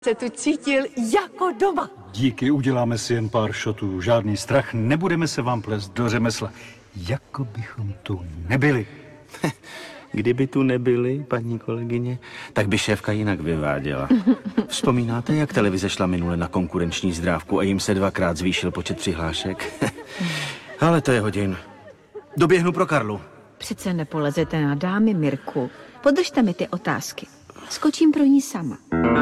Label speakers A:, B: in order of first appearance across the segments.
A: Se tu cítil jako doma.
B: Díky, uděláme si jen pár šotů. Žádný strach, nebudeme se vám plést do řemesla. Jako bychom tu nebyli.
C: Kdyby tu nebyli, paní kolegyně, tak by šéfka jinak vyváděla. Vzpomínáte, jak televize šla minule na konkurenční zdrávku a jim se 2krát zvýšil počet přihlášek? Ale to je hodin. Doběhnu pro Karlu.
D: Přece nepolezete na dámy, Mirku. Podržte mi ty otázky. Skočím pro ní sama.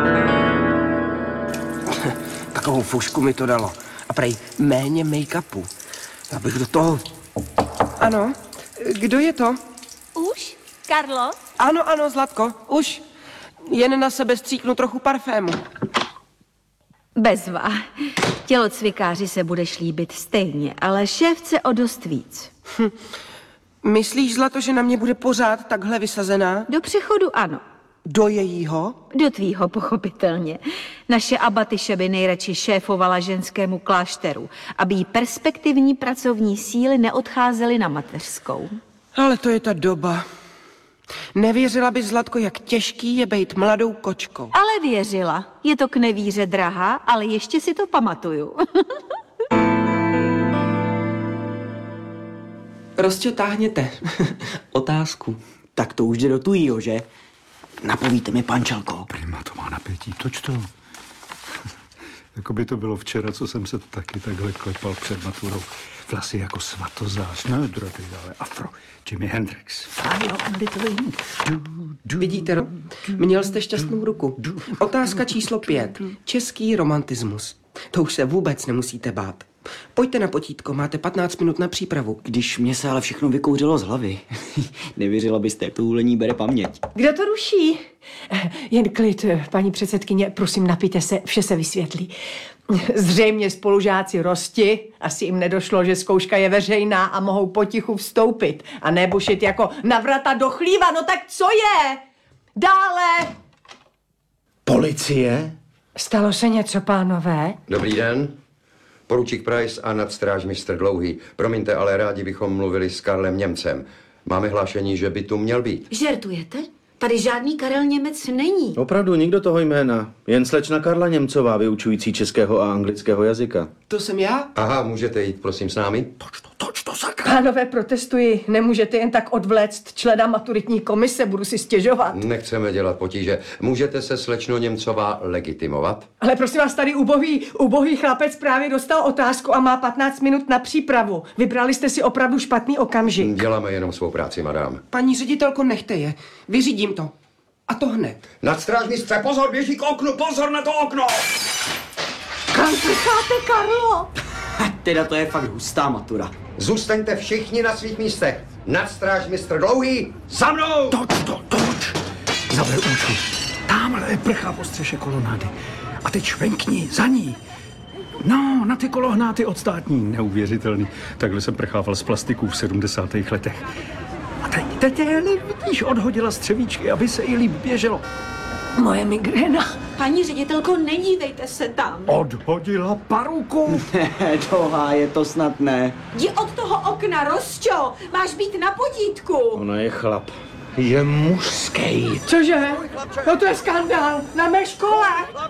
E: Takovou fušku mi to dalo. A prej méně make-upu. Abych do toho... Ano, kdo je to?
D: Už? Karlo?
E: Ano, Zlatko, už. Jen na sebe stříknu trochu parfému.
D: Bezva. Tělocvikáři se budeš líbit stejně, ale šéfce o dost víc.
E: Myslíš, Zlato, že na mě bude pořád takhle vysazená?
D: Do přechodu ano.
E: Do jejího?
D: Do tvýho, pochopitelně. Naše Abatyše by nejradši šéfovala ženskému klášteru, aby jí perspektivní pracovní síly neodcházely na mateřskou.
E: Ale to je ta doba. Nevěřila by, Zlatko, jak těžký je bejt mladou kočkou.
D: Ale věřila. Je to k nevíře drahá, ale ještě si to pamatuju.
E: Prostě táhněte. Otázku.
F: Tak to už jde do tujího, že? Napovíte mi, pančelko.
B: Prima to má napětí, toč to. Jako by to bylo včera, co jsem se taky takhle klepal před maturou. Vlasy jako svatozář, ne drody, ale afro. Jimi Hendrix.
E: Vidíte, měl jste šťastnou ruku. Otázka číslo 5. Český romantismus. To už se vůbec nemusíte bát. Pojďte na potítko, máte 15 minut na přípravu.
F: Když mě se ale všechno vykouřilo z hlavy. Nevěřila byste, jak to úlení bere paměť.
A: Kdo to ruší? Jen klid, paní předsedkyně, prosím, napijte se, vše se vysvětlí. Zřejmě spolužáci rosti, asi jim nedošlo, že zkouška je veřejná a mohou potichu vstoupit a nebušit jako navrata do chlíva. No tak co je? Dále!
C: Policie?
A: Stalo se něco, pánové?
G: Dobrý den. Poručík Price a nadstrážmistr Dlouhý. Promiňte, ale rádi bychom mluvili s Karlem Němcem. Máme hlášení, že by tu měl být.
D: Žertujete? Tady žádný Karel Němec není.
C: Opravdu nikdo toho jména. Jen slečna Karla Němcová, vyučující českého a anglického jazyka.
E: To jsem já?
G: Aha, můžete jít, prosím, s námi?
C: Toč to, sakra!
A: Pánové, protestuji. Nemůžete jen tak odvléct člena maturitní komise, budu si stěžovat.
G: Nechceme dělat potíže. Můžete se, slečno Němcová, legitimovat?
A: Ale prosím vás, tady ubohý chlapec právě dostal otázku a má 15 minut na přípravu. Vybrali jste si opravdu špatný okamžik.
G: Děláme jenom svou práci, madám.
E: Paní ředitelko, nechte je. Vyřídím to. A to hned.
G: Nadstrážmistře, pozor, běží k oknu, pozor na to okno!
A: Kam picháte, Karlo?
F: Teda to je fakt hustá matura.
G: Zůstaňte všichni na svých místech. Nadstrážmistr Dlouhý, za mnou!
B: Toč. Zaber účku. Támhle je prcha po střeše kolonády. A teď švenkni za ní. No, na ty kolohnáty odstátní. Neuvěřitelný. Takhle jsem prchával z plastiků v 70. letech. A teď vidíš, odhodila střevíčky, aby se jí líp běželo.
A: Moje migréna.
D: Paní ředitelko, nedívejte se tam.
B: Odhodila paruku.
F: Do háje to snad ne.
D: Jdi od toho okna, Rosťo. Máš být na potítku.
C: Ona je chlap. Je mužský.
A: Cože? No to je skandál. Na mé škole.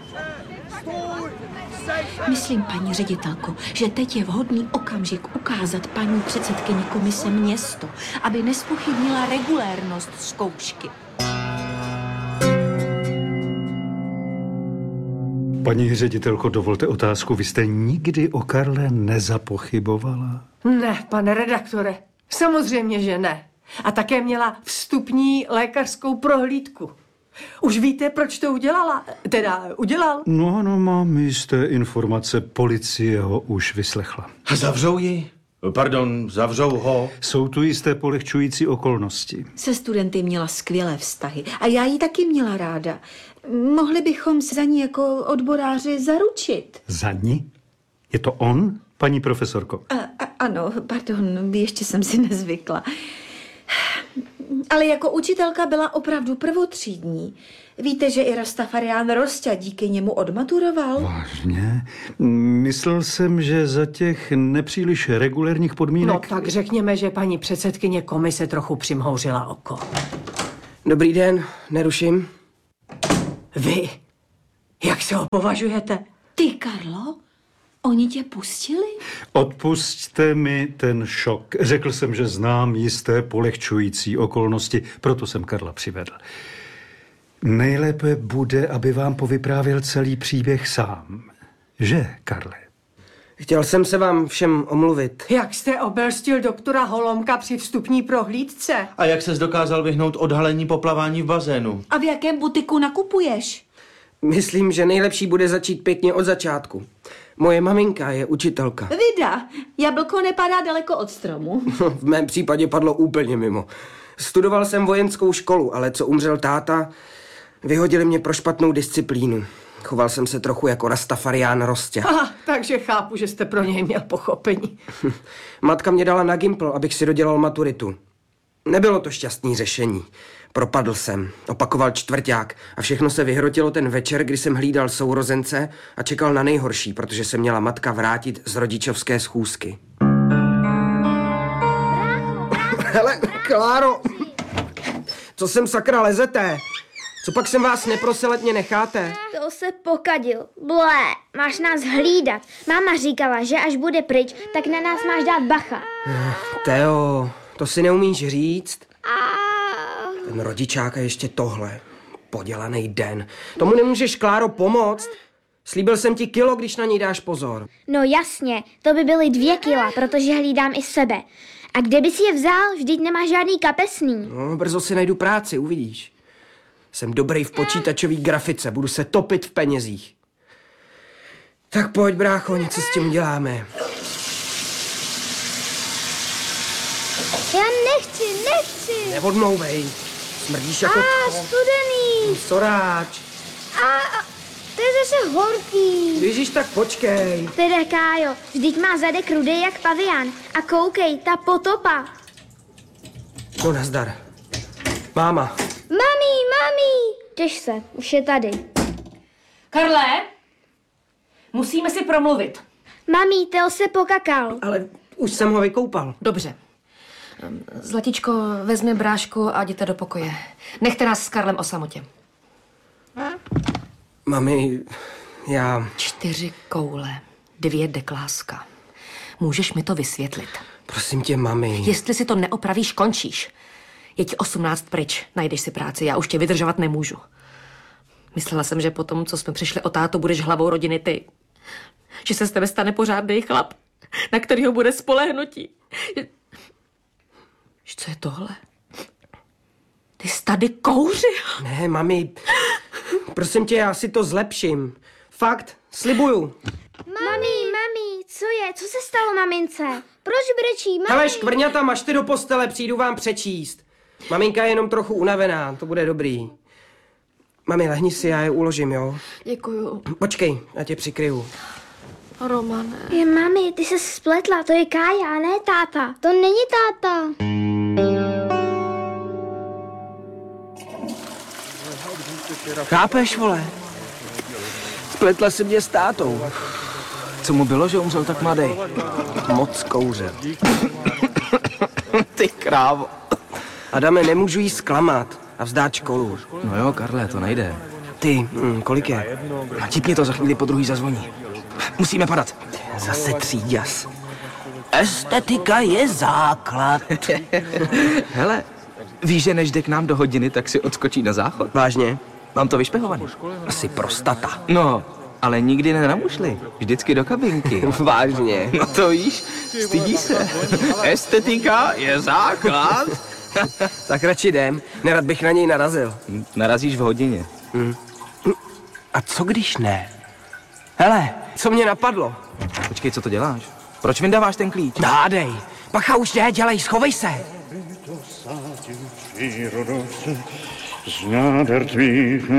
D: Myslím, paní ředitelko, že teď je vhodný okamžik ukázat paní předsedkyni komise město, aby nezpochybnila regulérnost zkoušky.
B: Paní ředitelko, dovolte otázku. Vy jste nikdy o Karle nezapochybovala?
A: Ne, pane redaktore. Samozřejmě, že ne. A také měla vstupní lékařskou prohlídku. Už víte, proč to udělala? Teda udělal?
B: No, mám jisté informace. Policie ho už vyslechla.
C: A zavřou ji? Pardon, zavřou ho?
B: Jsou tu jisté polehčující okolnosti.
D: Se studenty měla skvělé vztahy a já ji taky měla ráda. Mohli bychom se za ní jako odboráři zaručit.
B: Za ní? Je to on, paní profesorko?
D: Ano, pardon, ještě jsem si nezvykla. Ale jako učitelka byla opravdu prvotřídní. Víte, že i Rastafarián Rosťa díky němu odmaturoval?
B: Vážně? Myslel jsem, že za těch nepříliš regulérních podmínek...
A: No tak řekněme, že paní předsedkyně komise trochu přimhouřila oko.
E: Dobrý den, neruším.
A: Vy? Jak se ho považujete?
D: Ty, Karlo? Oni tě pustili?
B: Odpusťte mi ten šok. Řekl jsem, že znám jisté polehčující okolnosti, proto jsem Karla přivedl. Nejlépe bude, aby vám povyprávěl celý příběh sám. Že, Karle?
E: Chtěl jsem se vám všem omluvit.
A: Jak jste obelstil doktora Holomka při vstupní prohlídce?
C: A jak ses dokázal vyhnout odhalení poplavání v bazénu?
D: A v jakém butiku nakupuješ?
E: Myslím, že nejlepší bude začít pěkně od začátku. Moje maminka je učitelka.
D: Vida, jablko nepadá daleko od stromu.
E: V mém případě padlo úplně mimo. Studoval jsem vojenskou školu, ale co umřel táta, vyhodili mě pro špatnou disciplínu. Choval jsem se trochu jako Rastafarián Rostě.
A: Takže chápu, že jste pro něj měl pochopení.
E: Matka mě dala na Gimpl, abych si dodělal maturitu. Nebylo to šťastný řešení. Propadl jsem, opakoval čtvrťák a všechno se vyhrotilo ten večer, kdy jsem hlídal sourozence a čekal na nejhorší, protože se měla matka vrátit z rodičovské schůzky. Hele, Kláro, co sem sakra lezete? Co pak jsem vás neprosil, ať mě necháte?
H: To se pokadil. Blé, máš nás hlídat. Máma říkala, že až bude pryč, tak na nás máš dát bacha.
E: Teo, to si neumíš říct? Ten rodičák a ještě tohle. Podělaný den. Tomu nemůžeš, Kláro, pomoct? Slíbil jsem ti kilo, když na něj dáš pozor.
H: No jasně, to by byly 2 kila, protože hlídám i sebe. A kde bys je vzal? Vždyť nemáš žádný kapesný.
E: No, brzo si najdu práci, uvidíš. Jsem dobrý v počítačové grafice, budu se topit v penězích. Tak pojď, brácho, něco s tím uděláme.
H: Já nechci.
E: Neodmlouvej. Smrdíš jako...
H: Studený.
E: Soráč.
H: To je zase horký.
E: Ježíš, tak počkej.
H: Teda, Kájo, vždyť má zadek rudý jak pavián. A koukej, ta potopa.
E: No, nazdar. Máma.
H: Mami. Těž se, už je tady.
A: Karle, musíme si promluvit.
H: Mami, Teo se pokakal.
E: Ale už jsem ho vykoupal.
I: Dobře. Zlatičko, vezmi brášku a jděte do pokoje. Nechte nás s Karlem o samotě.
E: Mami, já...
I: 4 koule, 2 dekláska. Můžeš mi to vysvětlit?
E: Prosím tě, mami.
I: Jestli si to neopravíš, končíš. Je ti 18 pryč, najdeš si práci, já už tě vydržovat nemůžu. Myslela jsem, že potom, co jsme přišli o tátu, budeš hlavou rodiny ty. Že se z tebe stane pořádný chlap, na kterýho bude spolehnutí. Co je tohle? Ty jsi tady kouřil.
E: Ne, mami, prosím tě, já si to zlepším. Fakt, slibuju.
H: Mami, co je? Co se stalo mamince? Proč brečí, mami?
E: Hele, škvrňata, mažte do postele, přijdu vám přečíst. Maminka je jenom trochu unavená, to bude dobrý. Mami, lehni si, já je uložím, jo?
I: Děkuju.
E: Počkej, já tě přikryju.
I: Romane.
H: Mami, ty se spletla, to je Kája, a ne táta. To není táta.
E: Chápeš, vole? Spletla si mě s tátou.
F: Co mu bylo, že umřel tak mladý?
E: Moc kouřil.
F: Ty krávo.
E: Adame, nemůžu jí zklamat a vzdát školu.
F: No jo, Karle, to nejde.
E: Ty, kolik je?
F: Natipni to, za chvíli po druhý zazvoní. Musíme padat.
E: Zase tříďas.
F: Estetika je základ. Hele, víš, že než jde k nám do hodiny, tak si odskočí na záchod?
E: Vážně?
F: Mám to vyšpehovaný.
E: Asi prostata.
F: No, ale nikdy ne na mušli. Vždycky do kabinky.
E: Vážně?
F: No to víš, stydí se. Estetika je základ.
E: Tak radši jdem, nerad bych na něj narazil.
F: Narazíš v hodině.
E: A co když ne? Hele, co mě napadlo?
F: Počkej, co to děláš? Proč vyndáváš ten klíč?
E: Dádej, bacha, už ne, dělej, schovej se.
B: Z náder tvých...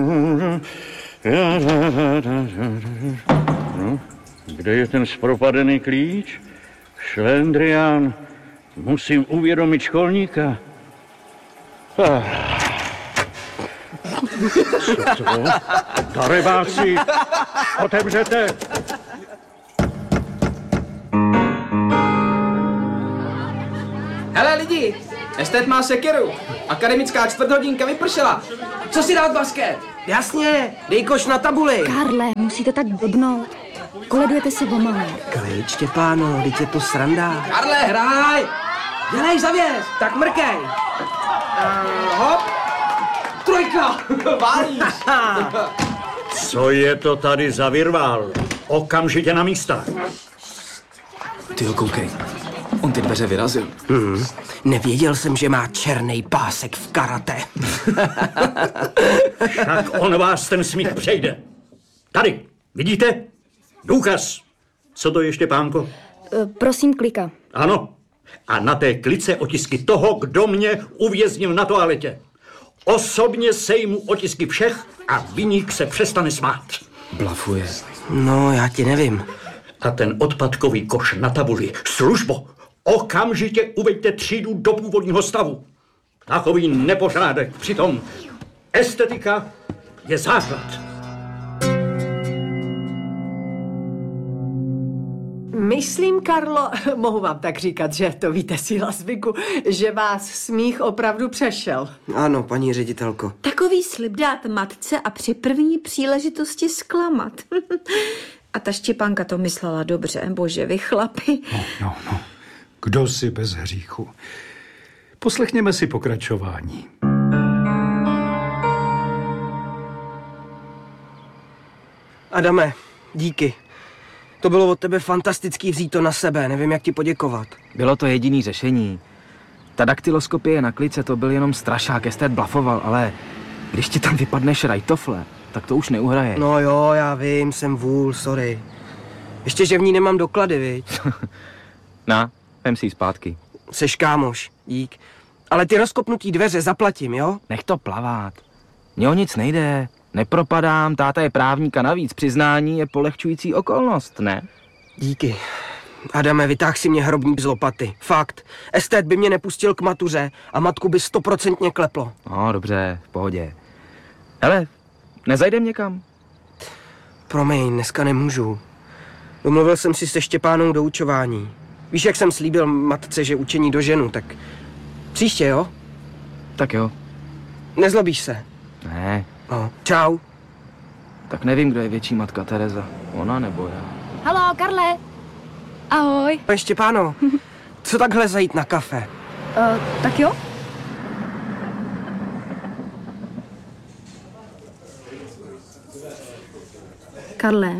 B: No, kde je ten zpropadený klíč? Šlendrián, musím uvědomit školníka. Co to? Darebáci, otevřete!
E: Hele lidi, estet má sekeru. Akademická čtvrthodinka vypršela. Co si dát basket? Jasně, dej koš na tabuli.
J: Karle, musíte tak blbnout. Koledujete si pomalu.
E: Klid, Štěpáno, teď je to sranda. Karle, hraj! Dělej zavěs, tak mrkej. Hop. Trojka, válíš.
B: Co je to tady za virvál? Okamžitě na místa.
F: Tyjo, koukej. On ty dveře vyrazil.
E: Nevěděl jsem, že má černý pásek v karate.
B: Tak on vás ten smích přejde. Tady, vidíte? Důkaz. Co to je, Štěpánko?
J: Prosím, klika.
B: Ano. A na té klice otisky toho, kdo mě uvěznil na toaletě. Osobně sejmu otisky všech a viník se přestane smát.
F: Blafuje.
E: No, já ti nevím.
B: A ten odpadkový koš na tabuli. Službo, okamžitě uveďte třídu do původního stavu. Takový nepořádek. Přitom estetika je základ.
A: Myslím, Karlo, mohu vám tak říkat, že to víte, síla zvyku, že vás smích opravdu přešel.
E: Ano, paní ředitelko.
D: Takový slib dát matce a při první příležitosti zklamat. A ta Štěpánka to myslela dobře, bože, vy chlapi.
B: No. Kdo si bez hříchu? Poslechněme si pokračování.
E: Adame, díky. To bylo od tebe fantastický vzít to na sebe, nevím, jak ti poděkovat.
F: Bylo to jediný řešení. Ta daktyloskopie na klice to byl jenom strašák, estet blafoval, ale když ti tam vypadne šrajtofle, tak to už neuhraje.
E: No jo, já vím, jsem vůl, sorry. Ještě, že v ní nemám doklady, viď?
F: Vem si ji zpátky.
E: Seš kámoš, dík. Ale ty rozkopnutý dveře zaplatím, jo?
F: Nech to plavat. Mně o nic nejde. Nepropadám, táta je právník a navíc přiznání je polehčující okolnost, ne?
E: Díky. Adame, vytáh si mě hrobník z lopaty. Fakt. Estet by mě nepustil k matuře a matku by 100% kleplo.
F: No, dobře, v pohodě. Hele, nezajdem někam?
E: Promiň, dneska nemůžu. Domluvil jsem si se Štěpánou doučování. Víš, jak jsem slíbil matce, že učení doženu, tak příště, jo?
F: Tak jo.
E: Nezlobíš se?
F: Ne.
E: No, čau.
F: Tak nevím, kdo je větší matka Tereza. Ona nebo já.
J: Haló, Karle. Ahoj.
E: Štěpáno, co takhle zajít na kafe?
J: Tak jo? Karle,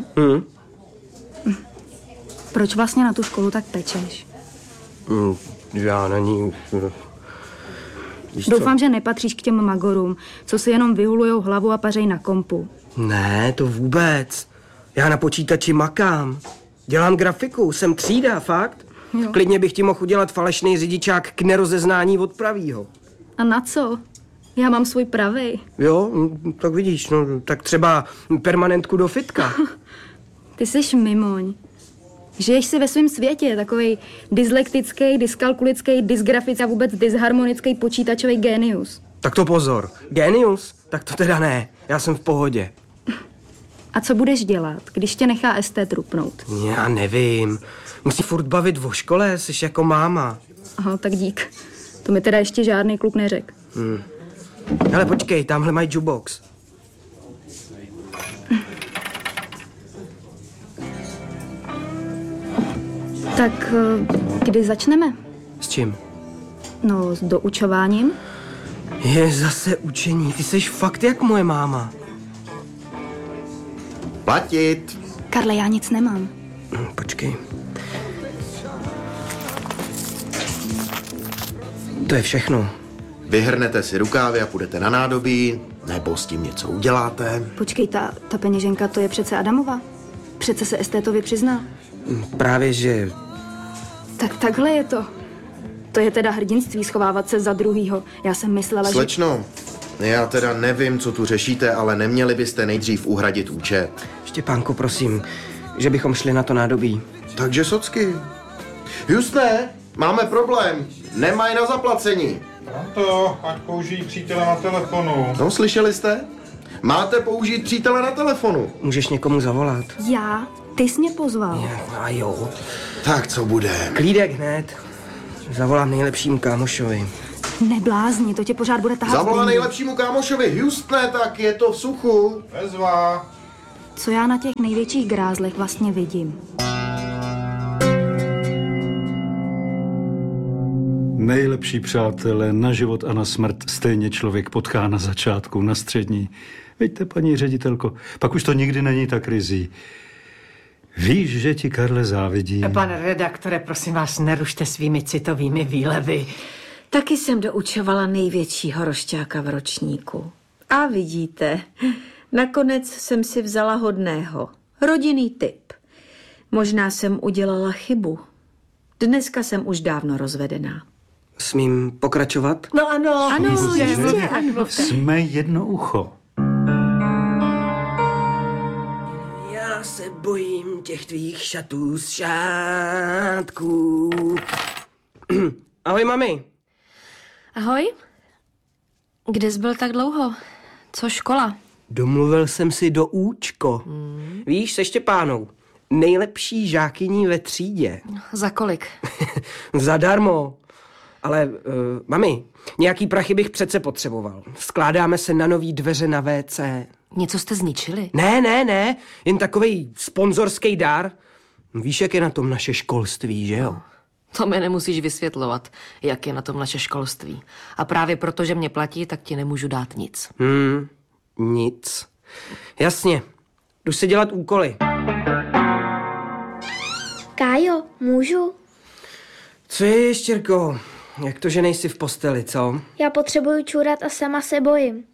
J: proč vlastně na tu školu tak pečeš?
E: Já na ní...
J: Doufám, že nepatříš k těm magorům, co si jenom vyhulujou hlavu a pařej na kompu.
E: Ne, to vůbec. Já na počítači makám. Dělám grafiku, jsem třída, fakt.
J: Jo.
E: Klidně bych ti mohl udělat falešný řidičák k nerozeznání od pravýho.
J: A na co? Já mám svůj pravej.
E: Jo, tak vidíš, no, tak třeba permanentku do fitka.
J: Ty jsi mimoň. Žiješ si ve svém světě, takovej dyslektický, dyskalkulický, dysgrafický a vůbec dysharmonický počítačový génius.
E: Tak to pozor. Génius? Tak to teda ne. Já jsem v pohodě.
J: A co budeš dělat, když tě nechá estet rupnout?
E: Já nevím. Musí furt bavit o škole, jsi jako máma.
J: Aha, tak dík. To mi teda ještě žádný kluk neřekl.
E: Hele, počkej, tamhle mají jukebox.
J: Tak kdy začneme?
E: S čím?
J: No, s doučováním.
E: Je zase učení, ty jsi fakt jak moje máma.
G: Platit.
J: Karle, já nic nemám.
E: Počkej. To je všechno.
K: Vyhrnete si rukávy a půjdete na nádobí, nebo s tím něco uděláte.
J: Počkej, ta peněženka, to je přece Adamova. Přece se estétovi přizná.
E: Právě, že...
J: Tak takhle je to. To je teda hrdinství schovávat se za druhýho. Já jsem myslela,
K: Slečno, já teda nevím, co tu řešíte, ale neměli byste nejdřív uhradit účet.
E: Štěpánko, prosím, že bychom šli na to nádobí.
K: Takže socky. Justné, máme problém. Nemají na zaplacení.
L: To, ať použijí přítele na telefonu.
K: No, slyšeli jste? Máte použít přítele na telefonu.
E: Můžeš někomu zavolat.
J: Já? Ty jsi mě pozval.
E: A jo.
K: Tak co bude?
E: Klídek hned. Zavolám nejlepšímu kámošovi.
J: Neblázni, to tě pořád bude tahat.
K: Zavolá nejlepšímu kámošovi Houstone, tak je to v suchu.
L: Bezva.
J: Co já na těch největších grázlech vlastně vidím?
B: Nejlepší přátelé na život a na smrt stejně člověk potká na začátku, na střední. Víte, paní ředitelko, pak už to nikdy není tak rizí. Víš, že ti, Karle, závidím.
A: Pane redaktore, prosím vás, nerušte svými citovými výlevy.
D: Taky jsem doučovala největšího rošťáka v ročníku. A vidíte, nakonec jsem si vzala hodného. Rodinný typ. Možná jsem udělala chybu. Dneska jsem už dávno rozvedená.
E: Smím pokračovat?
A: No ano,
D: jistě, ano.
B: Jsme jedno ucho.
E: Já se bojím těch tvých šatů z šátků. Ahoj, mami.
I: Ahoj. Kde jsi byl tak dlouho? Co škola?
E: Domluvil jsem si do účko. Víš, se Štěpánou. Nejlepší žákyní ve třídě.
I: Za kolik?
E: Zadarmo. Ale, mami, nějaký prachy bych přece potřeboval. Skládáme se na nový dveře na WC.
I: Něco jste zničili?
E: Ne, jen takovej sponzorský dár. Víš, jak je na tom naše školství, že jo?
I: To mi nemusíš vysvětlovat, jak je na tom naše školství. A právě proto, že mě platí, tak ti nemůžu dát nic.
E: Nic. Jasně, jdu si dělat úkoly.
H: Kájo, můžu?
E: Co je, Ještěrko? Jak to, že nejsi v posteli, co?
H: Já potřebuju čůrat a sama se bojím.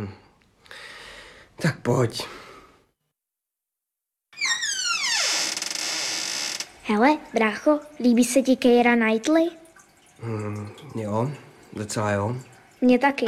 E: Tak pojď.
H: Hele, brácho, líbí se ti Keira Knightley?
E: Jo, docela jo.
H: Mně taky.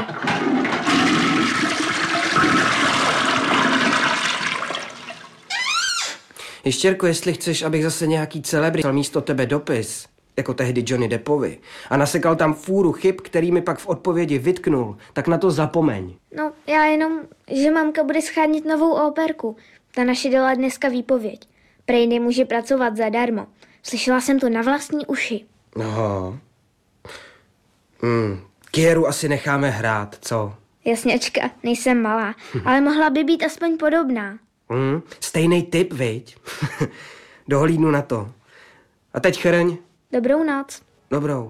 E: Ještěrko, jestli chceš, abych zase nějaký celebrit dal místo tebe dopis, jako tehdy Johnny Deppovi, a nasekal tam fůru chyb, který mi pak v odpovědi vytknul, tak na to zapomeň.
H: No, já jenom, že mamka bude schánit novou operku. Ta naše dala dneska výpověď. Prej nemůže pracovat zadarmo. Slyšela jsem to na vlastní uši.
E: Aha. Kieru asi necháme hrát, co?
H: Jasněčka, nejsem malá, ale mohla by být aspoň podobná.
E: Stejnej typ, viď? Dohlídnu na to. A teď chrň.
H: Dobrou noc.
E: Dobrou.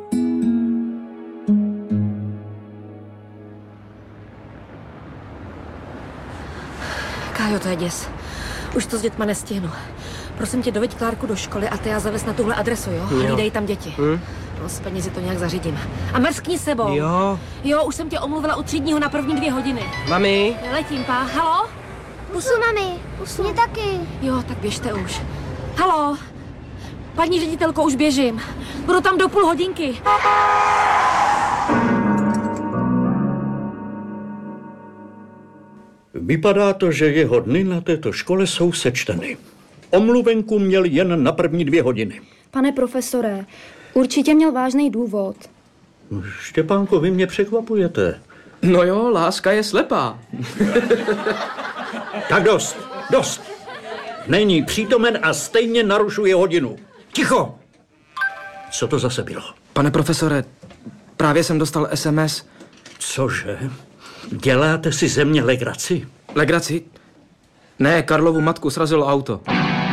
I: Kájo, to je děs. Už to s dětma nestihnu. Prosím tě, doveď Klárku do školy a ty já zavez na tuhle adresu, jo? Hlídej tam děti. No, s penězi to nějak zařídím. A mrskni s sebou. Jo, už jsem tě omluvila u třídního na první 2 hodiny.
E: Mami?
I: Neletím, pá. Halo?
H: Pusu, mami. Pusu. Mě taky.
I: Jo, tak běžte už. Halo? Paní ředitelko, už běžím. Budu tam do půl hodinky.
B: Vypadá to, že jeho dny na této škole jsou sečteny. Omluvenku měl jen na první 2 hodiny.
J: Pane profesore, určitě měl vážný důvod.
B: Štěpánko, vy mě překvapujete.
E: No jo, láska je slepá.
B: Tak dost. Není přítomen a stejně narušuje hodinu.
E: Ticho!
B: Co to zase bylo?
F: Pane profesore, právě jsem dostal SMS.
B: Cože? Děláte si ze mě legraci?
F: Legraci? Ne, Karlovu matku srazilo auto.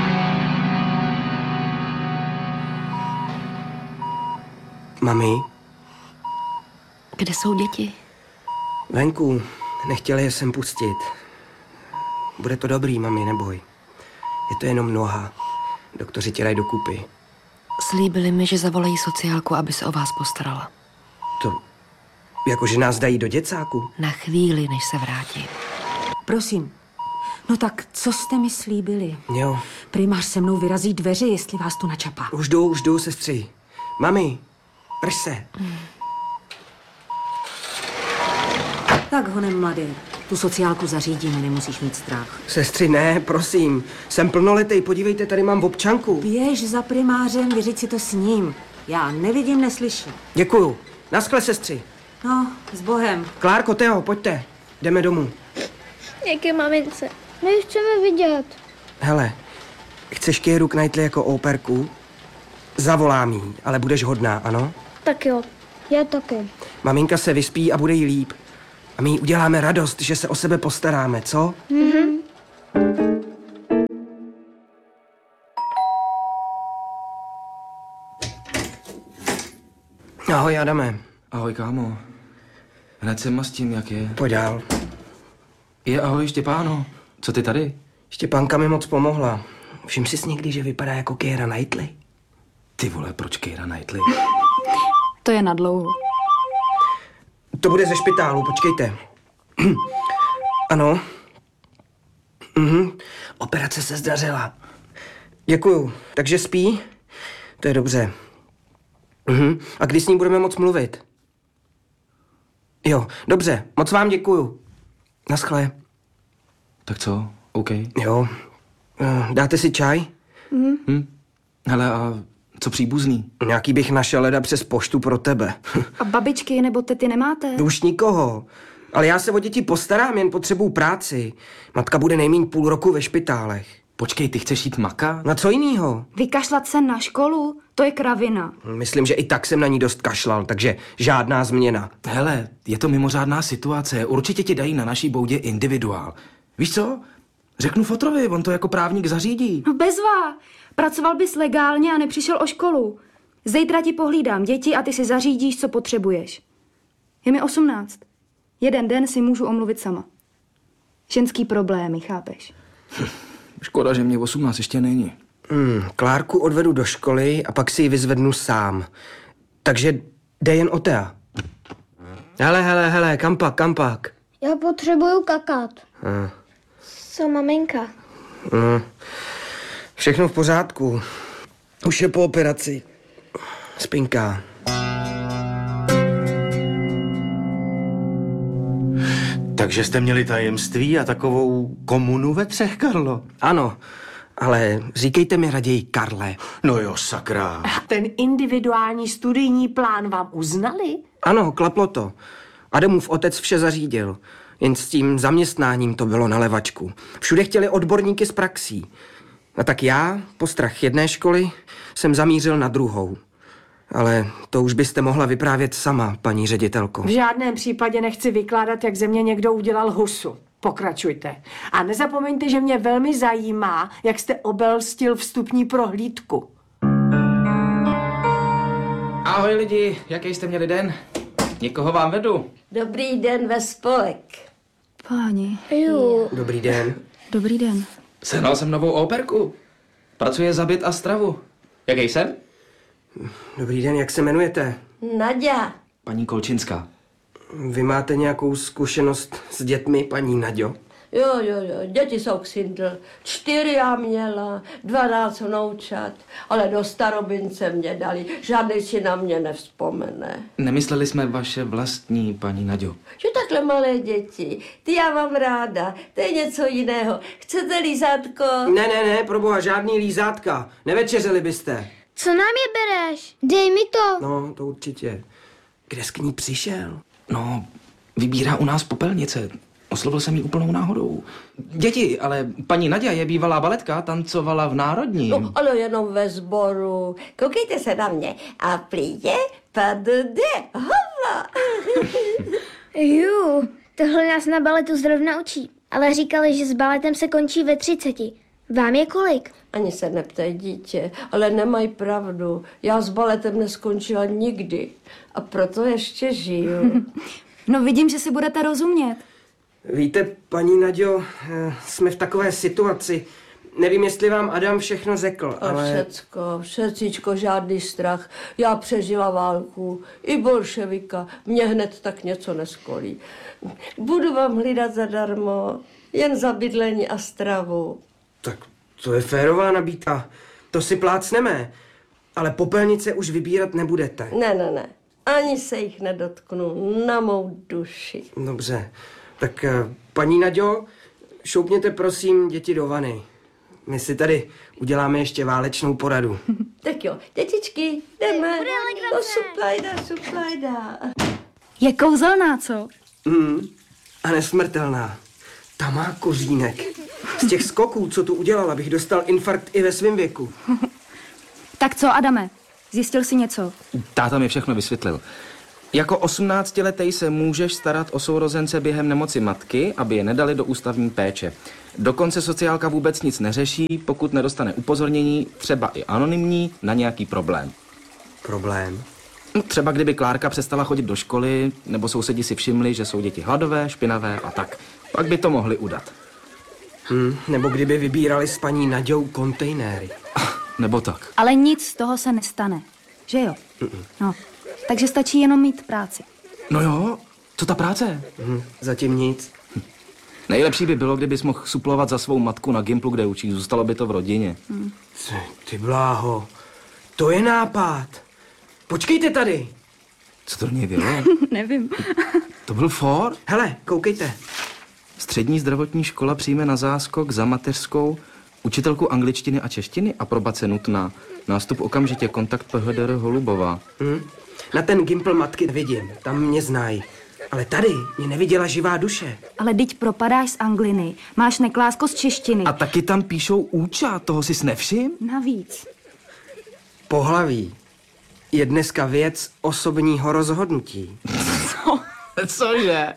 E: Mami?
I: Kde jsou děti?
E: Venku. Nechtěli je sem pustit. Bude to dobrý, mami, neboj. Je to jenom noha. Doktoři tě dají dokupy.
I: Slíbili mi, že zavolají sociálku, aby se o vás postarala.
E: To, jakože nás dají do děcáku?
I: Na chvíli, než se vrátí.
M: Prosím. No tak, co jste mi slíbili?
E: Jo.
M: Primář se mnou vyrazí dveře, jestli vás to načapá.
E: Už jdu, sestři. Mami, drž se.
M: Tak honem, mladý. Tu sociálku zařídíme, nemusíš mít strach.
E: Sestři, ne, prosím. Jsem plnoletý, podívejte, tady mám občanku.
M: Běž za primářem, vyřiď si to s ním. Já nevidím, neslyším.
E: Děkuju. Naschle, sestři.
M: No, s Bohem.
E: Klárko, Teo, pojďte. Jdeme domů.
H: Jaké mamince? My ji chceme vidět.
E: Hele, chceš Keiru Knightley jako operku? Zavolám jí, ale budeš hodná, ano?
H: Tak jo. Já taky.
E: Maminka se vyspí a bude jí líp. A my jí uděláme radost, že se o sebe postaráme, co?
H: Mhm.
E: Ahoj, Adame.
F: Ahoj, kámo. Hned se mastím, jak je.
E: Pojď dál.
F: Ahoj, Štěpáno. Co ty tady?
E: Štěpánka mi moc pomohla. Všim jsi někdy, že vypadá jako Keira Knightley?
F: Ty vole, proč Keira Knightley?
J: To je na dlouho.
E: To bude ze špitálu, počkejte. Ano. Operace se zdařila. Děkuju. Takže spí? To je dobře. A kdy s ní budeme moc mluvit? Jo, dobře. Moc vám děkuju. Naschle.
F: Tak co? OK.
E: Jo. Dáte si čaj?
F: Hele, a co příbuzný?
E: Nějaký bych našel leda přes poštu pro tebe.
J: A babičky nebo tety nemáte?
E: Už nikoho. Ale já se o děti postarám, jen potřebuju práci. Matka bude nejméně půl roku ve špitálech.
F: Počkej, ty chceš jít makat?
E: Na co jinýho?
J: Vykašlat se na školu? To je kravina.
E: Myslím, že i tak jsem na ní dost kašlal, takže žádná změna.
F: Hele, je to mimořádná situace. Určitě ti dají na naší boudě individuál. Víš co? Řeknu fotrovi, on to jako právník zařídí.
J: No bezva. Pracoval bys legálně a nepřišel o školu. Zítra ti pohlídám děti a ty si zařídíš, co potřebuješ. Je mi 18. Jeden den si můžu omluvit sama. Ženský problémy, chápeš?
F: Škoda, že mě 18 ještě není.
E: Klárku odvedu do školy a pak si ji vyzvednu sám. Takže jde jen o Tea. Hele, kam pak?
H: Já potřebuju kakat. Co, maminka?
E: Všechno v pořádku. Už je po operaci. Spinká.
C: Takže jste měli tajemství a takovou komunu ve třech, Karlo?
E: Ano, ale říkejte mi raději Karle.
C: No jo, sakra.
A: A ten individuální studijní plán vám uznali?
E: Ano, klaplo to. Adamův otec vše zařídil. Jen s tím zaměstnáním to bylo na levačku. Všude chtěli odborníky z praxí. A tak já, po strach jedné školy, jsem zamířil na druhou. Ale to už byste mohla vyprávět sama, paní ředitelko.
A: V žádném případě nechci vykládat, jak ze mě někdo udělal husu. Pokračujte. A nezapomeňte, že mě velmi zajímá, jak jste obelstil vstupní prohlídku.
F: Ahoj lidi, jaký jste měli den? Někoho vám vedu.
N: Dobrý den ve spolek.
J: Páni.
E: Dobrý den.
J: Dobrý den.
F: Sehnal jsem novou operku. Pracuje za byt a stravu. Jaký jsem?
E: Dobrý den, jak se jmenujete?
N: Naďa.
F: Paní Kolčinská.
E: Vy máte nějakou zkušenost s dětmi, paní Naďo?
N: Jo, děti jsou ksindl. 4 já měla, 12 vnoučat, ale do starobince mě dali. Žádný si na mě nevzpomene.
F: Nemysleli jsme vaše vlastní, paní Naďo.
N: Že takhle malé děti, ty já mám ráda, to je něco jiného. Chcete lízátko?
E: Ne, proboha, žádný lízátka. Nevečeřili byste.
H: Co nám je bereš? Dej mi to.
E: No, to určitě. Kde jsi k ní přišel?
F: No, vybírá u nás popelnice. Oslovil jsem ji úplnou náhodou. Děti, ale paní Naďa je bývalá baletka, tancovala v Národním.
N: No, ale jenom ve sboru. Koukejte se na mě. A plíje, padude, hova.
H: Tohle nás na baletu zrovna učí. Ale říkali, že s baletem se končí ve 30. Vám je kolik?
N: Ani se neptej, dítě, ale nemají pravdu. Já s baletem neskončila nikdy. A proto ještě žiju.
J: No vidím, že si budete rozumět.
E: Víte, paní Naďo, jsme v takové situaci. Nevím, jestli vám Adam všechno řekl, ale...
N: Všecíčko, žádný strach. Já přežila válku, i bolševika. Mně hned tak něco neskolí. Budu vám hlídat zadarmo, jen za bydlení a stravu.
E: Tak to je férová nabídka. To si plácneme. Ale popelnice už vybírat nebudete.
N: Ne. Ani se jich nedotknu. Na mou duši.
E: Dobře. Tak paní Naďo, šoupněte prosím děti do vany. My si tady uděláme ještě válečnou poradu.
N: Tak jo, dětičky, jdeme. No, suplajda.
J: Je kouzelná, co?
E: A nesmrtelná. Ta má kořínek. Z těch skoků, co tu udělala, bych dostal infarkt i ve svém věku.
J: Tak co, Adame? Zjistil jsi něco?
F: Táta mi všechno vysvětlil. Jako 18letý se můžeš starat o sourozence během nemoci matky, aby je nedali do ústavní péče. Dokonce sociálka vůbec nic neřeší, pokud nedostane upozornění, třeba i anonymní, na nějaký problém.
E: Problém?
F: Třeba kdyby Klárka přestala chodit do školy, nebo sousedi si všimli, že jsou děti hladové, špinavé a tak. Pak by to mohli udat.
E: Nebo kdyby vybírali s paní Naďou kontejnery.
F: Nebo tak.
J: Ale nic z toho se nestane, že jo? No, takže stačí jenom mít práci.
F: No jo, co ta práce?
E: Zatím nic.
F: Nejlepší by bylo, kdybys mohl suplovat za svou matku na Gimplu, kde učí. Zůstalo by to v rodině.
E: Ty bláho, to je nápad. Počkejte tady.
F: Co to do něj bylo?
J: Nevím.
F: To byl for?
E: Hele, koukejte.
F: Střední zdravotní škola přijme na záskok za mateřskou učitelku angličtiny a češtiny, aprobace nutná. Nástup okamžitě, kontakt PHDR Holubová.
E: Na ten Gimpl matky vidím, tam mě znají. Ale tady mě neviděla živá duše.
J: Ale dyť propadáš z angliny, máš neklásko z češtiny.
F: A taky tam píšou úča, toho jsi nevšim?
J: Navíc.
E: Pohlaví je dneska věc osobního rozhodnutí.
F: Cože?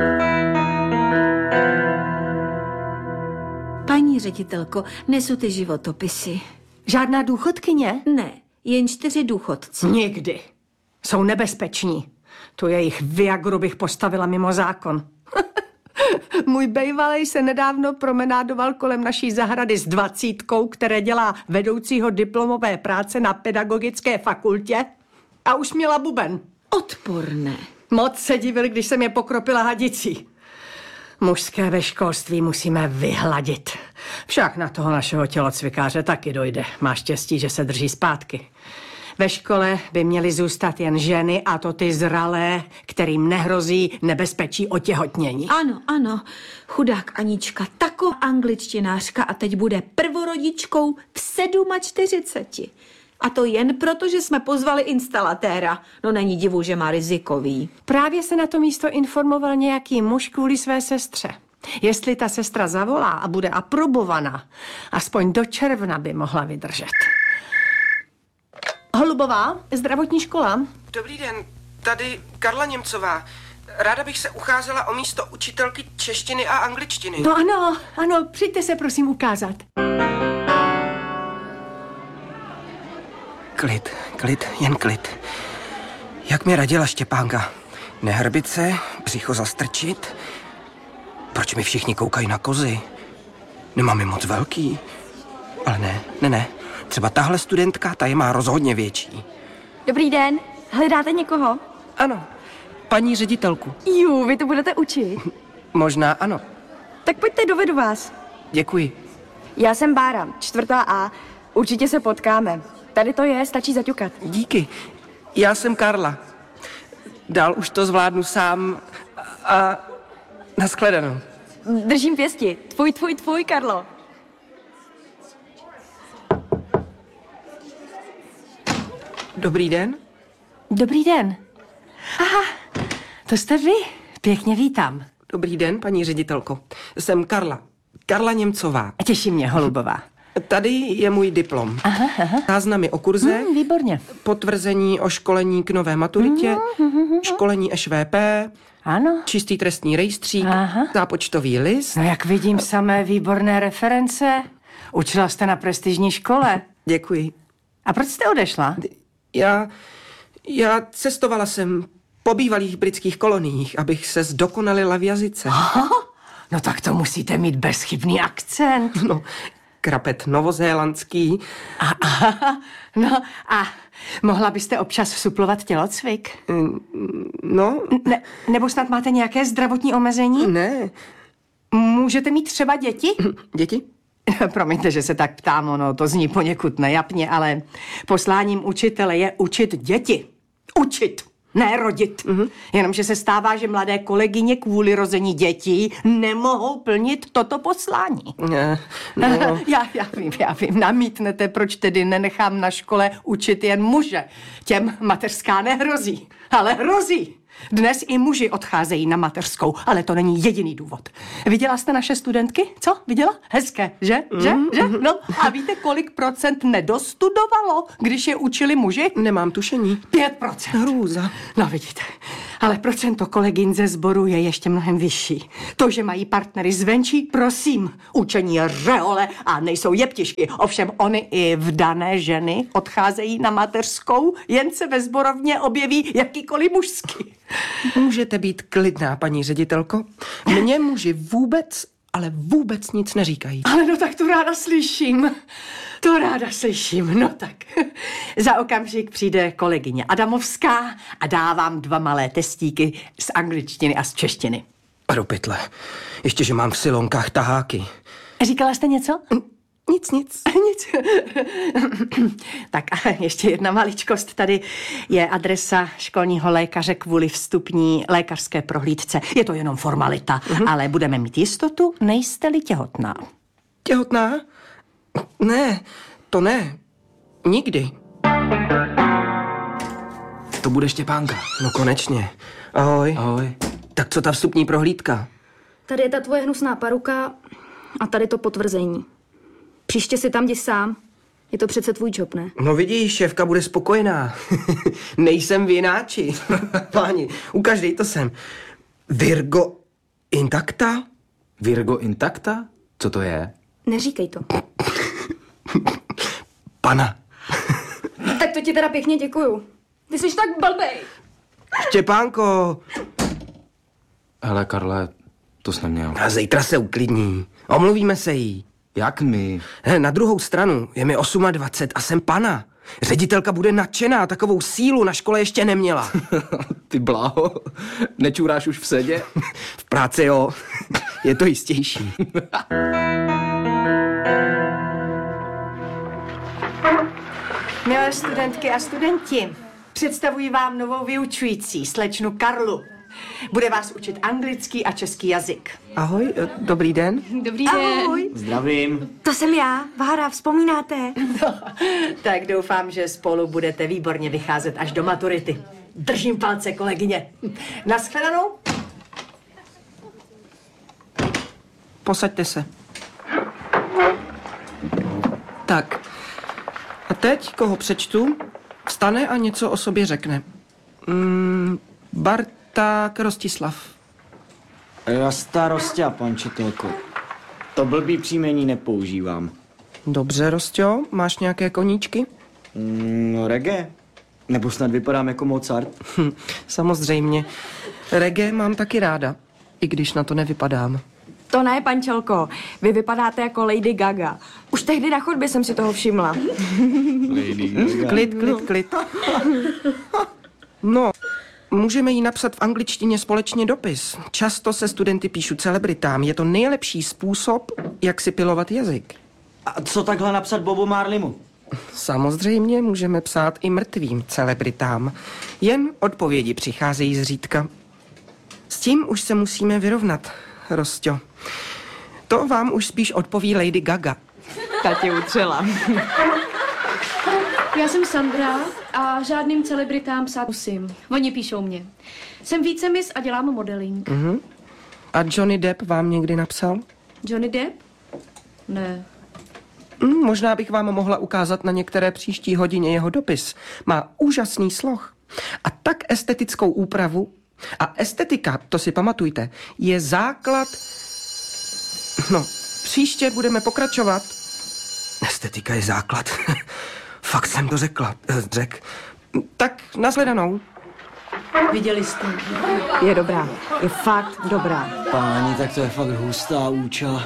D: Paní ředitelko, nesu ty životopisy.
A: Žádná důchodkyně?
D: Ne, jen 4 důchodci.
A: Nikdy. Jsou nebezpeční. Tu jejich Viagru bych postavila mimo zákon. Můj bejvalej se nedávno promenádoval kolem naší zahrady s 20, které dělá vedoucího diplomové práce na pedagogické fakultě a už měla buben.
D: Odporné.
A: Moc se divil, když jsem je pokropila hadicí. Mužské ve školství musíme vyhladit. Však na toho našeho tělocvikáře taky dojde. Má štěstí, že se drží zpátky. Ve škole by měly zůstat jen ženy, a to ty zralé, kterým nehrozí nebezpečí otěhotnění.
D: Ano, ano. Chudák Anička, taková angličtinářka a teď bude prvorodičkou v 47. A to jen proto, že jsme pozvali instalatéra. No není divu, že má rizikový.
A: Právě se na to místo informoval nějaký muž kvůli své sestře. Jestli ta sestra zavolá a bude aprobovaná, aspoň do června by mohla vydržet. Holubová, zdravotní škola.
E: Dobrý den, tady Karla Němcová. Ráda bych se ucházela o místo učitelky češtiny a angličtiny.
A: No ano, přijďte se prosím ukázat.
E: Klid, jen klid. Jak mi radila Štěpánka. Nehrbit se, břicho zastrčit. Proč mi všichni koukají na kozy? Nemám je moc velký. Ale ne. Třeba tahle studentka, ta je má rozhodně větší.
J: Dobrý den, hledáte někoho?
E: Ano, paní ředitelku.
J: Vy to budete učit.
E: Možná ano.
J: Tak pojďte, dovedu vás.
E: Děkuji.
J: Já jsem Bára, 4. A. Určitě se potkáme. Tady to je, stačí zaťukat.
E: Díky. Já jsem Karla. Dál už to zvládnu sám a nashledanou.
J: Držím pěsti. Tvůj, Karlo.
E: Dobrý den.
A: Dobrý den. Aha, to jste vy. Pěkně vítám.
E: Dobrý den, paní ředitelko. Jsem Karla Němcová.
A: Těší mě, Holubová.
E: Tady je můj diplom.
A: Aha.
E: Záznamy o kurze.
A: Výborně.
E: Potvrzení o školení k nové maturitě. Školení ŠVP.
A: Ano.
E: Čistý trestní rejstřík. Zápočtový list.
A: No jak vidím, samé výborné reference. Učila jste na prestižní škole.
E: Děkuji.
A: A proč jste odešla?
E: Já cestovala jsem po bývalých britských koloniích, abych se zdokonalila v jazyce.
A: No tak to musíte mít bezchybný akcent.
E: No, krapet novozélandský.
A: No a mohla byste občas suplovat tělocvik?
E: No.
A: Nebo snad máte nějaké zdravotní omezení?
E: Ne.
A: Můžete mít třeba děti?
E: Děti?
A: Promiňte, že se tak ptám, ono to zní poněkud nejapně, ale posláním učitele je učit děti. Učit, ne rodit. Jenomže se stává, že mladé kolegyně kvůli rození dětí nemohou plnit toto poslání.
E: No.
A: Já vím, namítnete, proč tedy nenechám na škole učit jen muže. Těm mateřská nehrozí, ale hrozí. Dnes i muži odcházejí na mateřskou, ale to není jediný důvod. Viděla jste naše studentky? Co? Viděla? Hezké, že? Že? No a víte, kolik procent nedostudovalo, když je učili muži?
E: Nemám tušení.
A: 5%.
E: Hrůza.
A: No vidíte, ale procento kolegyň ze sboru je ještě mnohem vyšší. To, že mají partnery zvenčí, prosím, učení je řehole a nejsou jeptišky. Ovšem oni i vdané ženy odcházejí na mateřskou, jen se ve sborovně objeví jakýkoliv mužský.
E: Můžete být klidná, paní ředitelko. Mně muži vůbec, ale vůbec nic neříkají.
A: Ale no tak to ráda slyším. To ráda slyším. No tak. Za okamžik přijde kolegyně Adamovská a dá vám 2 malé testíky z angličtiny a z češtiny.
E: A do pytle. Ještě, že mám v silonkách taháky.
A: Říkala jste něco?
E: Nic.
A: Nic. Tak a ještě jedna maličkost. Tady je adresa školního lékaře kvůli vstupní lékařské prohlídce. Je to jenom formalita, ale budeme mít jistotu, nejste-li těhotná.
E: Těhotná? Ne, to ne. Nikdy.
F: To bude Štěpánka.
E: No konečně. Ahoj.
F: Ahoj.
E: Tak co ta vstupní prohlídka?
J: Tady je ta tvoje hnusná paruka a tady to potvrzení. Příště si tam jdi sám. Je to přece tvůj job, ne?
E: No vidíš, šéfka bude spokojená. Nejsem vináči. Páni, ukaždej to sem. Virgo intacta?
F: Virgo intacta? Co to je?
J: Neříkej to.
E: Pana.
J: Tak to ti teda pěkně děkuju. Ty jsi tak blbej.
E: Štěpánko.
F: Hele, Karle, to jsi neměl.
E: A zítra se uklidní. Omluvíme se jí.
F: Jak my?
E: Na druhou stranu, je mi 28 a jsem pana. Ředitelka bude nadšená, takovou sílu na škole ještě neměla.
F: Ty bláho, nečůráš už v sedě?
E: V práci jo, je to jistější.
A: Milé studentky a studenti, představuji vám novou vyučující, slečnu Karlu. Bude vás učit anglický a český jazyk.
E: Ahoj, dobrý den.
J: Dobrý den.
D: Ahoj.
C: Zdravím.
D: To jsem já, Vára, vzpomínáte?
A: No, tak doufám, že spolu budete výborně vycházet až do maturity. Držím palce, kolegyně. Naschledanou.
E: Posaďte se. Tak. A teď, koho přečtu, vstane a něco o sobě řekne. Barták Rostislav.
O: Rasta Rostia, pan učitelko. To blbý příjmení nepoužívám.
E: Dobře, Rostio, máš nějaké koníčky?
O: No, reggae. Nebo snad vypadám jako Mozart?
E: Samozřejmě. Reggae mám taky ráda, i když na to nevypadám.
P: To ne, pančelko. Vy vypadáte jako Lady Gaga. Už tehdy na chodbě jsem si toho všimla.
O: Lady Gaga.
E: Klid. No, můžeme jí napsat v angličtině společně dopis. Často se studenty píšu celebritám. Je to nejlepší způsob, jak si pilovat jazyk.
O: A co takhle napsat Bobu Marlimu?
E: Samozřejmě můžeme psát i mrtvým celebritám. Jen odpovědi přicházejí zřídka. S tím už se musíme vyrovnat, Rostio. To vám už spíš odpoví Lady Gaga.
P: Ta tě utřela.
J: Já jsem Sandra a žádným celebritám psát musím. Oni píšou mě. Jsem vícemis a dělám modeling.
E: A Johnny Depp vám někdy napsal?
J: Johnny Depp? Ne.
E: Možná bych vám mohla ukázat na některé příští hodině jeho dopis. Má úžasný sloh a tak estetickou úpravu. A estetika, to si pamatujte, je základ... No, příště budeme pokračovat. Estetika je základ. Fakt jsem to řekl. Tak, nashledanou.
A: Viděli jste?
P: Je dobrá. Je fakt dobrá.
O: Páni, tak to je fakt hustá úča.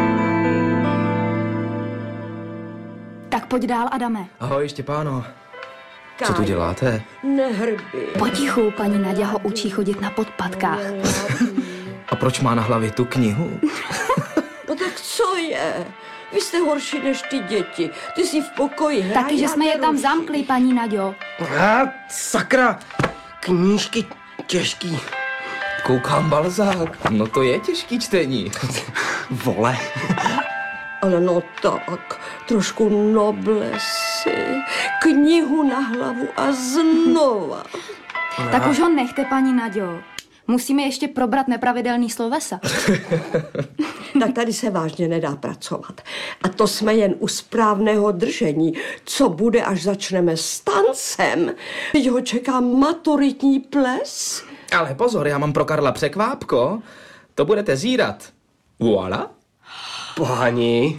J: Tak pojď dál, Adame.
F: Ahoj, Štěpáno. Co tu děláte?
N: Nehrbi.
J: Potichu, paní Naďa ho učí chodit na podpatkách.
F: A proč má na hlavě tu knihu?
N: No tak co je? Vy jste horší než ty děti. Ty jsi v pokoji hrají.
J: Taky, že jsme je tam zamkli, paní Naďo.
E: Sakra, knížky těžký.
F: Koukám Balzák. No to je těžký čtení.
E: Vole.
N: Ale no tak, trošku noblesy, knihu na hlavu a znova.
J: Tak už ho nechte, paní Naďo. Musíme ještě probrat nepravidelný slovesa.
N: Tak tady se vážně nedá pracovat. A to jsme jen u správného držení. Co bude, až začneme s tancem? Teď ho čeká maturitní ples.
F: Ale pozor, já mám pro Karla překvápko. To budete zírat. Voilà.
E: Páni.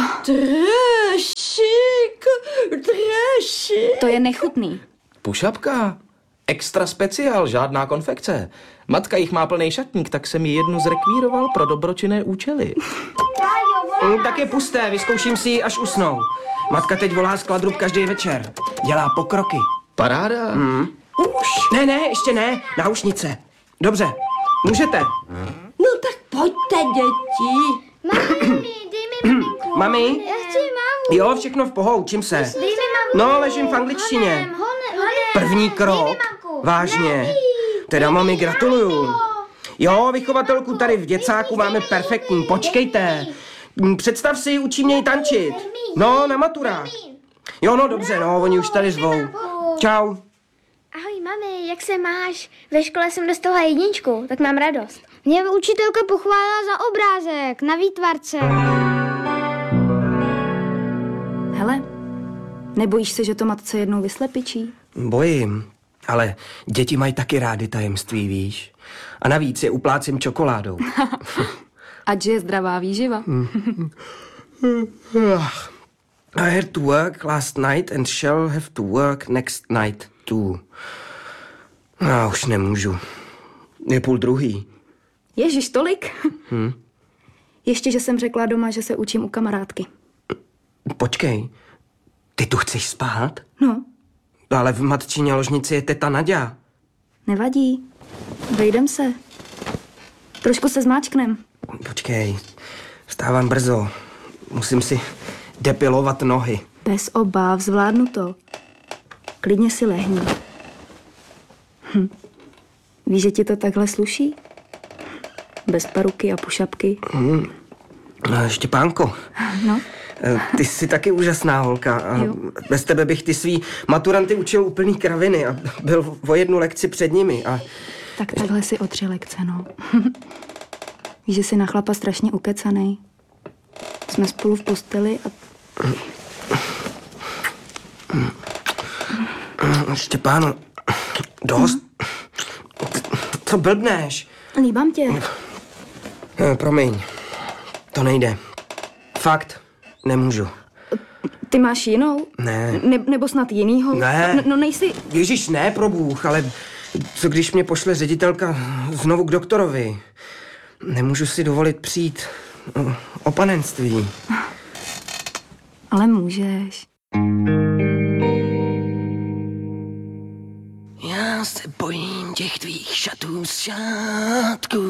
N: Dresík.
J: To je nechutný.
F: Pušapka. Extra speciál, žádná konfekce. Matka jich má plný šatník, tak jsem ji jednu zrekvíroval pro dobročinné účely.
E: Tak je pusté, vyzkouším si ji, až usnou. Matka teď volá skladrub každý večer. Dělá pokroky.
F: Paráda.
E: Už. Ne, ještě ne. Náušnice. Dobře, můžete.
N: No tak pojďte, děti.
H: Mami, dej mi maminku.
E: Mami?
H: Já chci mámu.
E: Jo, všechno v pohodě, učím se.
H: Dej mi mamku.
E: No, ležím v angličtině. První krok. Vážně. Teda mami, gratuluju. Jo, vychovatelku tady v děcáku máme perfektní. Počkejte. Představ si, učí mě ji tančit. No, na maturách. Jo, no dobře, no, oni už tady zvou. Čau.
H: Ahoj, mami, jak se máš? Ve škole jsem dostala 1, tak mám radost. Mě učitelka pochválila za obrázek na výtvarce.
J: Hele, nebojíš se, že to matce jednou vyslepičí?
E: Bojím, ale děti mají taky rády tajemství, víš? A navíc je uplácím čokoládou.
J: Ať je zdravá výživa.
E: I had to work last night and shall have to work next night too. Já už nemůžu. Je 12:30.
J: Ježiš, tolik? Ještě, že jsem řekla doma, že se učím u kamarádky.
E: Počkej, ty tu chceš spát?
J: No.
E: Ale v matčině ložnici je teta Naďa.
J: Nevadí. Vejdem se. Trošku se zmáčknem.
E: Počkej, vstávám brzo. Musím si depilovat nohy.
J: Bez obav, zvládnu to. Klidně si lehni. Víš, že ti to takhle sluší? Bez paruky a pušapky.
E: Štěpánko.
J: No.
E: Ty jsi taky úžasná holka. A bez tebe bych ty svý maturanty učil úplný kraviny a byl o 1 lekci před nimi. A...
J: Tak takhle si o 3 lekce, no. Víš, že jsi na chlapa strašně ukecanej. Jsme spolu v posteli a...
E: Štěpáno, dost. Co blbneš?
J: Líbám tě.
E: Promiň, to nejde. Fakt, nemůžu.
J: Ty máš jinou?
E: Ne.
J: Nebo snad jinýho?
E: Ne.
J: No nejsi...
E: Ježíš, ne, pro Bůh, ale co když mě pošle ředitelka znovu k doktorovi? Nemůžu si dovolit přijít o panenství.
J: Ale můžeš.
E: Já se bojím těch tvých šatů z šátků.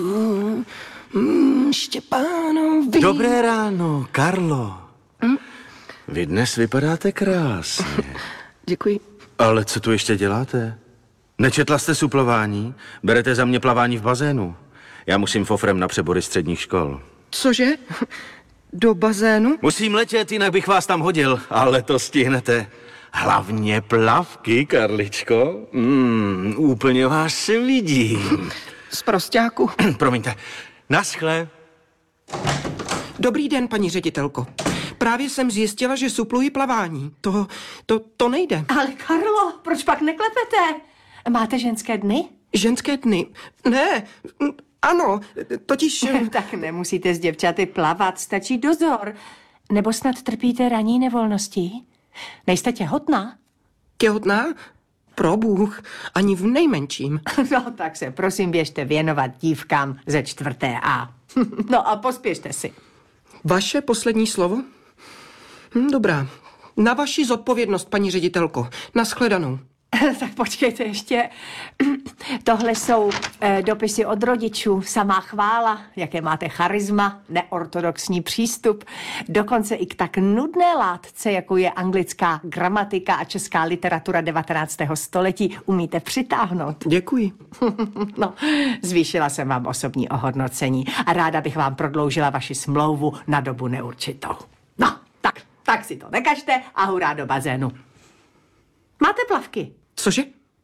E: Štěpánovi.
C: Dobré ráno, Karlo. Vy dnes vypadáte krásně.
E: Děkuji.
C: Ale co tu ještě děláte? Nečetla jste suplování? Berete za mě plavání v bazénu. Já musím fofrem na přebory středních škol.
E: Cože? Do bazénu?
C: Musím letět, jinak bych vás tam hodil, ale to stihnete. Hlavně plavky, Karličko. Úplně vás se vidím.
E: Z prosťáku.
C: Promiňte. Naschle.
E: Dobrý den, paní ředitelko. Právě jsem zjistila, že supluji plavání. To nejde.
A: Ale Karlo, proč pak neklepete? Máte ženské dny?
E: Ženské dny? Ne, ano, totiž...
A: Tak nemusíte s děvčaty plavat, stačí dozor. Nebo snad trpíte ranní nevolností? Nejste těhotná?
E: Těhotná? Pro Bůh, ani v nejmenším.
A: No tak se prosím běžte věnovat dívkám ze 4. A. No a pospěšte si.
E: Vaše poslední slovo? Dobrá. Na vaši zodpovědnost, paní ředitelko. Naschledanou.
A: Tak počkejte ještě. Tohle jsou dopisy od rodičů. Samá chvála, jaké máte charisma, neortodoxní přístup. Dokonce i k tak nudné látce, jako je anglická gramatika a česká literatura 19. století, umíte přitáhnout.
E: Děkuji.
A: No, zvýšila jsem vám osobní ohodnocení a ráda bych vám prodloužila vaši smlouvu na dobu neurčitou. No, tak si to nekažte a hurá do bazénu. Máte plavky?
E: Cože?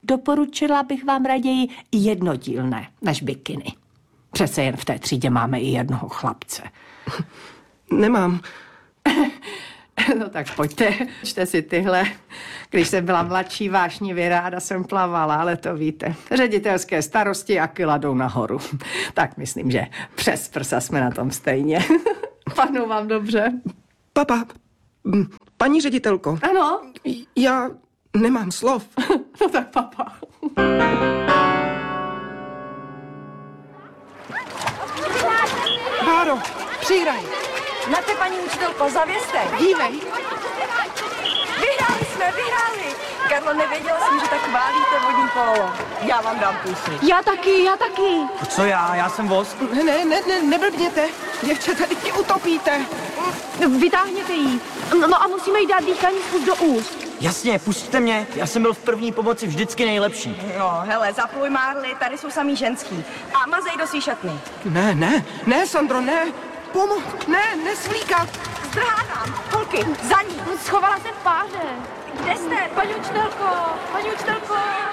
A: doporučila bych vám raději jednodílné než bikiny. Přece jen v té třídě máme i jednoho chlapce.
E: Nemám.
A: No tak pojďte, čte si tyhle. Když jsem byla mladší, vášnivě ráda jsem plavala, ale to víte. Ředitelské starosti a kila jdou nahoru. Tak myslím, že přes prsa jsme na tom stejně. Padnou vám dobře?
E: Papa, paní ředitelko.
A: Ano?
E: Já nemám slov.
A: No tak papa.
E: Báro, přihraj.
P: Na te, paní učitelko, zavěste.
E: Dívej.
P: Vyhráli. Karlo, nevěděla jsem, že tak chválíte vodní polo. Já vám dám půjsli.
J: Já taky.
O: Co já? Já jsem voz.
E: Neblbněte. Děvčata, teď ti utopíte.
J: Vytáhněte jí. No a musíme jí dát dýchání spust do úst.
O: Jasně, pusťte mě. Já jsem byl v první pomoci vždycky nejlepší.
P: No, hele, zapluj Marli, tady jsou samý ženský. A mazej do svý šatny.
E: Ne, Sandro, ne. Nesvlíkat.
P: Zdrhávám, holky, za ní.
J: Schovala se v páře.
P: Kde jste?
J: Paní učitelko.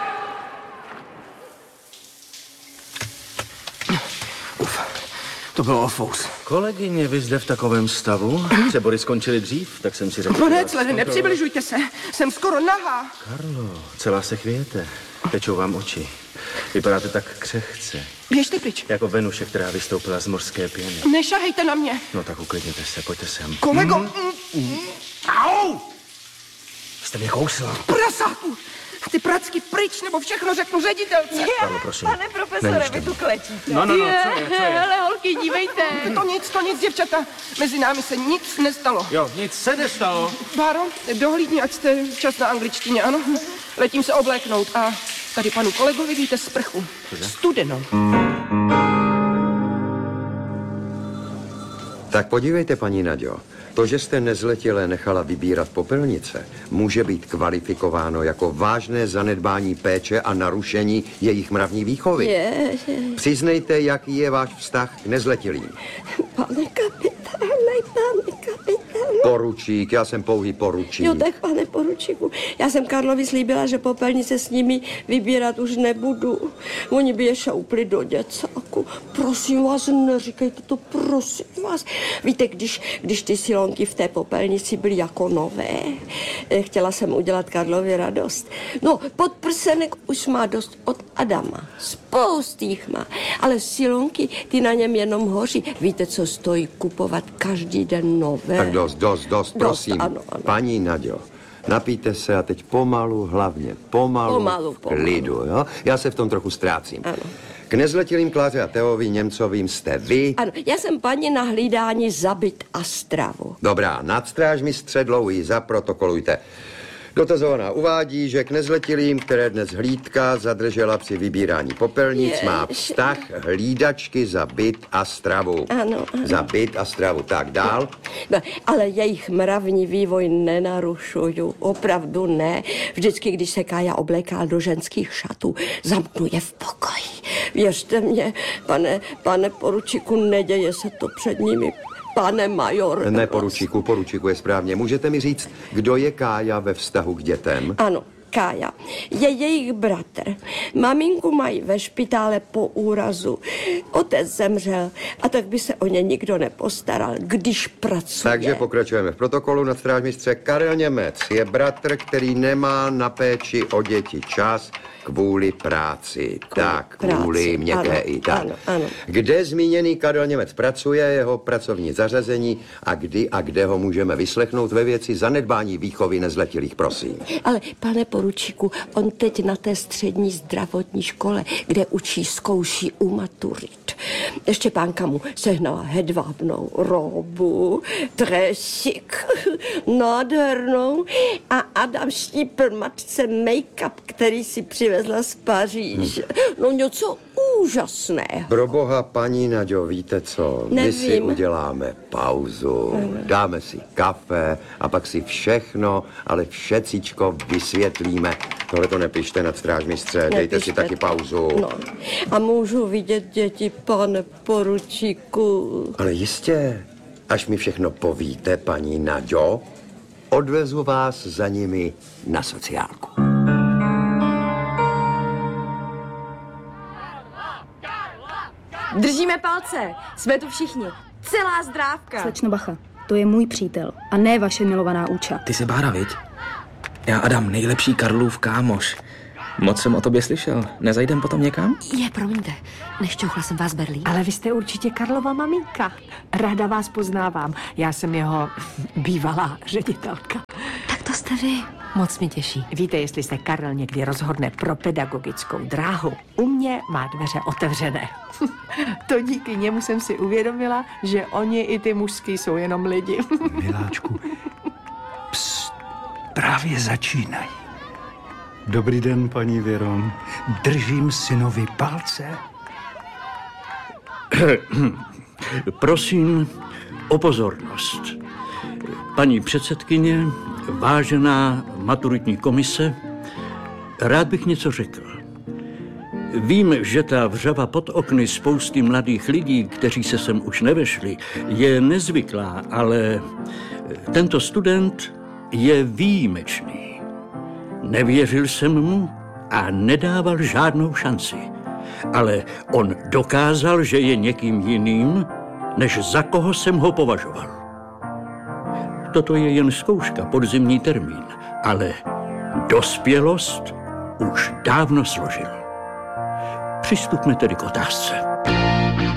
E: To bylo ofous.
C: Kolegyně, vy zde v takovém stavu? Přebory skončily dřív, tak jsem si řekl...
E: Pane Clede, nepřibližujte se. Jsem skoro nahá.
C: Karlo, celá se chvějete. Tečou vám oči. Vypadáte tak křehce.
E: Běžte pryč.
C: Jako Venuše, která vystoupila z mořské pěny.
E: Nešahejte na mě.
C: No tak uklidněte se, pojďte sem.
E: Kolego. Au!
C: Jste mě kousla.
E: Prasáku! Ty pracky pryč, nebo všechno řeknu ředitelce.
C: Karlo, prosím.
P: Pane profesore, vy tu klečíte.
C: No, co je?
J: Hele, holky, dívejte.
E: To nic, děvčata. Mezi námi se nic nestalo.
C: Jo, nic se nestalo.
E: Báro, dohlídni, ať jste včas na angličtině, ano? Letím se obléknout a tady panu kolegovi víte sprchu. Studenou.
G: Tak podívejte, paní Naďo. To, že jste nezletilé nechala vybírat popelnice, může být kvalifikováno jako vážné zanedbání péče a narušení jejich mravní výchovy. Přiznejte, jaký je váš vztah k nezletilým.
N: Pane kapitáne.
G: Poručík, já jsem pouhý poručík.
N: Jo, tak pane poručíku, já jsem Karlovi slíbila, že popelnice s nimi vybírat už nebudu. Oni by je šoupli do děcáku. Prosím vás, neříkejte to, prosím vás. Víte, když ty silonky v té popelnici byly jako nové, chtěla jsem udělat Karlovi radost. No, podprsenek už má dost od Adama. Spousty jich má. Ale silonky, ty na něm jenom hoří. Víte, co stojí kupovat každý den nové?
G: Tak dost, prosím.
N: Ano.
G: Paní Naďo, napijte se a teď pomalu, hlavně pomalu. V klidu, jo? Já se v tom trochu ztrácím.
N: Ano.
G: K nezletilým Kláře a Teovi Němcovým jste vy?
N: Ano, já jsem paní na hlídání za byt a stravu.
G: Dobrá, nadstrážmistře Dlouhý, zaprotokolujte. Dotazovaná uvádí, že k nezletilým, které dnes hlídka zadržela při vybírání popelnic, má vztah hlídačky za byt a stravu.
N: Ano.
G: Za byt a stravu. Tak dál.
N: No, ale jejich mravní vývoj nenarušuju. Opravdu ne. Vždycky, když se Kája obléká do ženských šatů, zamknu je v pokoji. Věřte mě, pane poručíku, neděje se to před nimi. Pane major.
G: Ne, poručíku je správně. Můžete mi říct, kdo je Kája ve vztahu k dětem?
N: Ano, Kája je jejich bratr. Maminku mají ve špitále po úrazu. Otec zemřel a tak by se o ně nikdo nepostaral, když pracuje.
G: Takže pokračujeme v protokolu. Nadstrážmistře Karel Němec je bratr, který nemá na péči o děti čas kvůli práci. Kvůli měkké i tak.
N: Ano.
G: Kde zmíněný Karel Němec pracuje, jeho pracovní zařazení a kdy a kde ho můžeme vyslechnout ve věci zanedbání výchovy nezletilých, prosím.
N: Ale pane poručíku, on teď na té střední zdravotní škole, kde učí, zkouší u maturit. Štěpánka mu sehnala hedvábnou robu, trésik, nádhernou a Adam štípl matce make-up, který si přivezla z Paříže. No něco úžasného.
G: Pro boha, paní Naďo, víte co? My si uděláme pauzu, dáme si kafe a pak si všechno, ale všecičko vysvětlíme. Tohle to nepište, nadstrážmistře, dejte si taky pauzu.
N: No. A můžu vidět děti, pane poručíku?
G: Ale jistě, až mi všechno povíte, paní Naďo, odvezu vás za nimi na sociálku.
P: Držíme palce. Jsme tu všichni. Celá zdrávka.
J: Slečno Bacha, to je můj přítel a ne vaše milovaná Úča.
F: Ty jsi Bára, viď? Já Adam, nejlepší Karlův kámoš. Moc jsem o tobě slyšel. Nezajdem potom někam?
I: Promiňte, nešťouchla jsem vás Berlín.
A: Ale vy jste určitě Karlova maminka. Ráda vás poznávám. Já jsem jeho bývalá ředitelka.
I: Tak to jste vy. Moc mi těší.
A: Víte, jestli se Karel někdy rozhodne pro pedagogickou dráhu, u mě má dveře otevřené. To díky němu jsem si uvědomila, že oni i ty mužský jsou jenom lidi.
B: Miláčku, pst, právě začínají. Dobrý den, paní Věro. Držím synovi palce.
Q: Prosím o pozornost. Paní předsedkyně, vážená maturitní komise, rád bych něco řekl. Vím, že ta vřava pod okny spousty mladých lidí, kteří se sem už nevešli, je nezvyklá, ale tento student je výjimečný. Nevěřil jsem mu a nedával žádnou šanci. Ale on dokázal, že je někým jiným, než za koho jsem ho považoval. Toto je jen zkouška, podzimní termín, ale dospělost už dávno složil. Přistupme tedy k otázce.